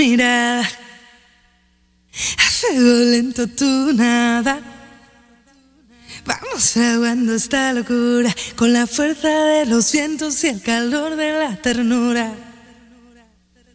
Mirada, a fuego lento tu nada. Vamos fraguando esta locura con la fuerza de los vientos y el calor de la ternura.